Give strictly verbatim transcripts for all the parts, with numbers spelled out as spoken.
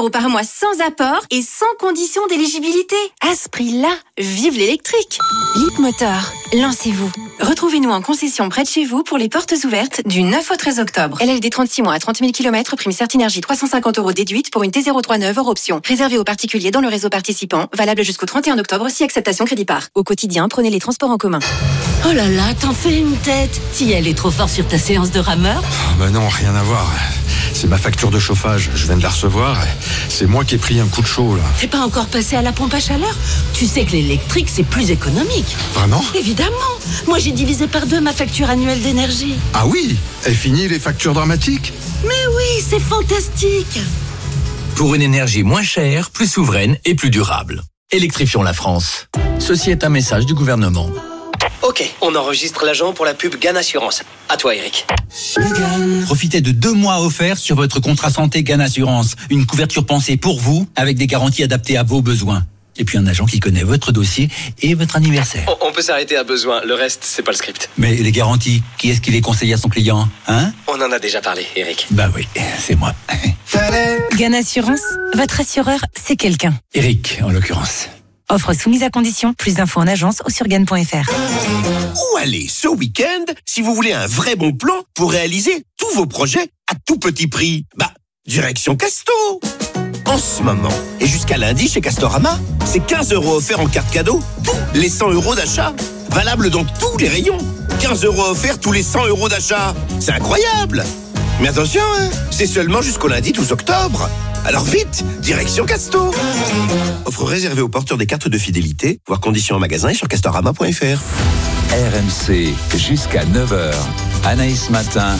euros par mois sans apport et sans condition d'éligibilité. À ce prix-là, vive l'électrique. Leapmotor, lancez-vous. Retrouvez-nous en concession près de chez vous pour les portes ouvertes du neuf au treize octobre. L L D trente-six mois à trente mille kilomètres, prime Certinergie trois cent cinquante euros déduite pour une T zéro trois neuf hors option. Réservé aux particuliers dans le réseau participant, valable jusqu'au trente et un octobre si acceptation crédit par. Au quotidien, prenez les transports en commun. Oh là là, t'en fais une tête. T'y allais trop fort sur ta séance de rameur? Oh bah non, rien à voir. C'est ma facture de chauffage, je viens de la recevoir. C'est moi qui ai pris un coup de chaud là. T'es pas encore passé à la pompe à chaleur? Tu sais que l'électrique c'est plus économique. Vraiment? Évidemment. Moi j'ai divisé par deux ma facture annuelle d'énergie. Ah oui? Et fini les factures dramatiques? Mais oui, c'est fantastique. Pour une énergie moins chère, plus souveraine et plus durable. Électrifions la France. Ceci est un message du gouvernement. Ok, on enregistre l'agent pour la pub Gan Assurance. À toi, Eric. Profitez de deux mois offerts sur votre contrat santé Gan Assurance. Une couverture pensée pour vous, avec des garanties adaptées à vos besoins. Et puis un agent qui connaît votre dossier et votre anniversaire. On, on peut s'arrêter à besoin, le reste, c'est pas le script. Mais les garanties, qui est-ce qui les conseille à son client, hein? On en a déjà parlé, Eric. Bah oui, c'est moi. Gan Assurance, votre assureur, c'est quelqu'un. Eric, en l'occurrence. Offre soumise à condition. Plus d'infos en agence ou sur gan point f r. Où aller ce week-end si vous voulez un vrai bon plan pour réaliser tous vos projets à tout petit prix? Bah, direction Casto. En ce moment, et jusqu'à lundi chez Castorama, c'est quinze euros offerts en carte cadeau, tous les cent euros d'achat. Valable dans tous les rayons. quinze euros offerts tous les cent euros d'achat. C'est incroyable. Mais attention, hein, c'est seulement jusqu'au lundi douze octobre. Alors vite, direction Casto. Offre réservée aux porteurs des cartes de fidélité, voire conditions en magasin et sur castorama point f r. R M C jusqu'à neuf heures. Anaïs Matin.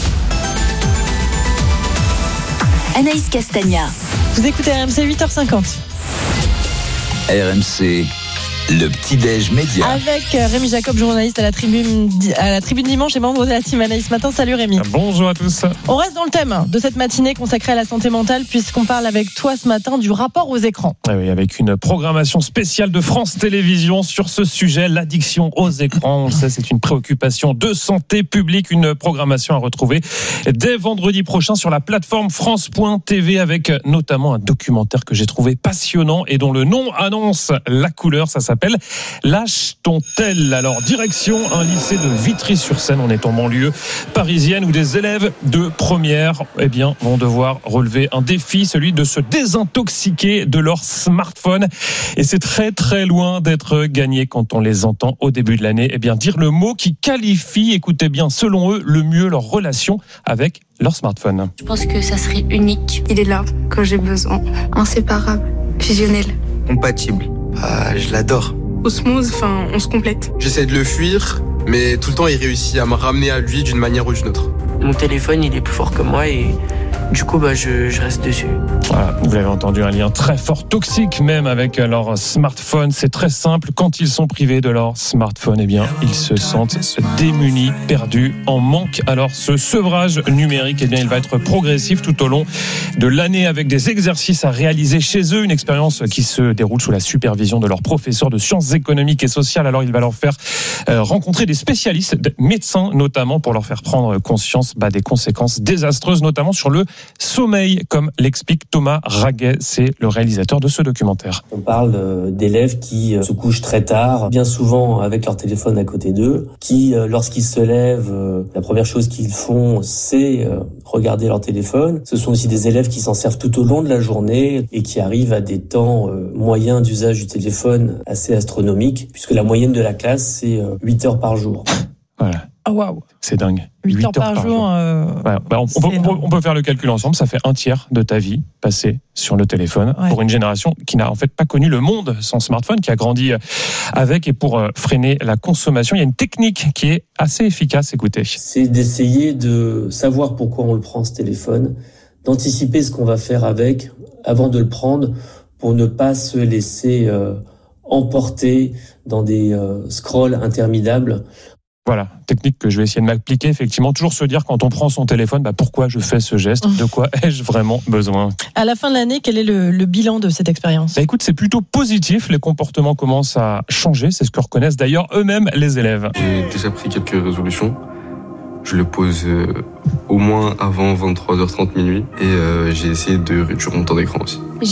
Anaïs Castagna. Vous écoutez R M C, huit heures cinquante. R M C, le petit-déj média. Avec Rémi Jacob, journaliste à la Tribune, à la Tribune Dimanche et membre de la team Anaïs Matin. Salut Rémi. Bonjour à tous. On reste dans le thème de cette matinée consacrée à la santé mentale puisqu'on parle avec toi ce matin du rapport aux écrans. Ah oui, avec une programmation spéciale de France Télévisions sur ce sujet, l'addiction aux écrans. On le sait, c'est une préoccupation de santé publique. Une programmation à retrouver dès vendredi prochain sur la plateforme France point T V avec notamment un documentaire que j'ai trouvé passionnant et dont le nom annonce la couleur. Ça s'appelle Lâche ton tel. Alors direction un lycée de Vitry-sur-Seine, on est en banlieue parisienne, où des élèves de première eh bien, vont devoir relever un défi, celui de se désintoxiquer de leur smartphone. Et c'est très très loin d'être gagné quand on les entend au début de l'année eh bien, dire le mot qui qualifie, écoutez bien, selon eux, le mieux leur relation avec leur smartphone. Je pense que ça serait unique. Il est là quand j'ai besoin. Inséparable, fusionnel. Compatible. Ah, je l'adore. Osmose, enfin, on se complète. J'essaie de le fuir, mais tout le temps il réussit à me ramener à lui d'une manière ou d'une autre. Mon téléphone, il est plus fort que moi et du coup, bah, je, je reste dessus. Voilà, vous l'avez entendu, un lien très fort, toxique même avec leur smartphone. C'est très simple, quand ils sont privés de leur smartphone, eh bien, ils se sentent démunis, perdus, en manque. Alors, ce sevrage numérique, eh bien, il va être progressif tout au long de l'année avec des exercices à réaliser chez eux, une expérience qui se déroule sous la supervision de leur professeur de sciences économiques et sociales. Alors, il va leur faire euh, rencontrer des spécialistes, des médecins notamment, pour leur faire prendre conscience bah, des conséquences désastreuses, notamment sur le sommeil, comme l'explique Thomas Raguet, c'est le réalisateur de ce documentaire. On parle d'élèves qui se couchent très tard, bien souvent avec leur téléphone à côté d'eux, qui, lorsqu'ils se lèvent, la première chose qu'ils font, c'est regarder leur téléphone. Ce sont aussi des élèves qui s'en servent tout au long de la journée et qui arrivent à des temps moyens d'usage du téléphone assez astronomiques, puisque la moyenne de la classe, c'est huit heures par jour. Voilà. Oh, waouh. C'est dingue. huit heures par, par jour. Euh... Ouais, bah on, on, peut, on peut faire le calcul ensemble. Ça fait un tiers de ta vie passée sur le téléphone ouais. pour une génération qui n'a en fait pas connu le monde sans smartphone, qui a grandi avec. Et pour freiner la consommation, il y a une technique qui est assez efficace. Écoutez. C'est d'essayer de savoir pourquoi on le prend, ce téléphone, d'anticiper ce qu'on va faire avec avant de le prendre pour ne pas se laisser euh, emporter dans des euh, scrolls interminables. Voilà, technique que je vais essayer de m'appliquer. Effectivement, toujours se dire quand on prend son téléphone, bah pourquoi je fais ce geste, de quoi ai-je vraiment besoin. À la fin de l'année, quel est le, le bilan de cette expérience ? Bah écoute, c'est plutôt positif. Les comportements commencent à changer. C'est ce que reconnaissent d'ailleurs eux-mêmes les élèves. J'ai déjà pris quelques résolutions. Je le pose euh, au moins avant vingt-trois heures trente minuit et euh, j'ai essayé de réduire mon temps d'écran aussi.